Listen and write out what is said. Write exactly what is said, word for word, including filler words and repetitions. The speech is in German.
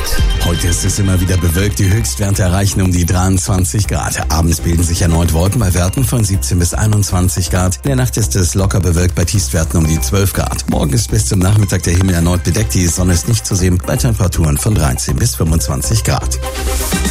Heute ist es immer wieder bewölkt. Die Höchstwerte erreichen um die dreiundzwanzig Grad. Abends bilden sich erneut Wolken bei Werten von siebzehn bis einundzwanzig Grad. In der Nacht ist es locker bewölkt bei Tiefstwerten um die zwölf Grad. Morgen ist bis zum Nachmittag der Himmel erneut bedeckt. Die Sonne ist nicht zu sehen bei Temperaturen von dreizehn bis fünfundzwanzig Grad.